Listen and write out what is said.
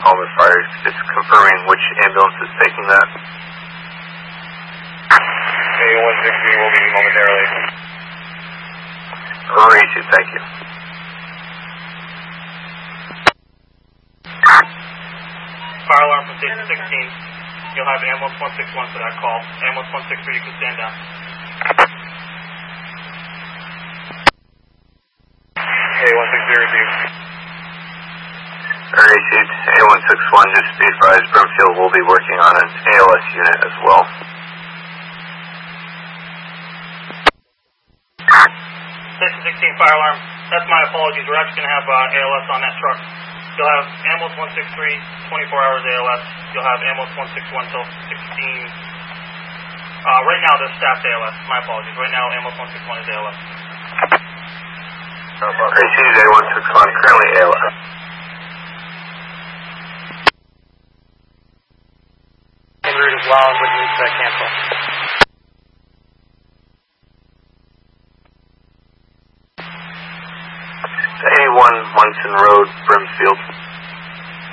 Palmer Fire, just confirming which ambulance is taking that. A163 will be momentarily. Reach you, thank you. Fire alarm from station 16. You'll have ambulance 161 for that call. Ambulance 163, you can stand down. A160 received. Received. A161, just be advised, Brimfield will be working on an ALS unit as well. Station 16, fire alarm. That's my apologies. We're actually going to have ALS on that truck. You'll have ambulance 163, 24 hours ALS. You'll have ambulance 161 till 16. Right now, there's staffed ALS. My apologies. Right now, ambulance 161 is ALS. Received A161, currently ALS. En route as well, would need to cancel. A1 Munson Road, Brimfield.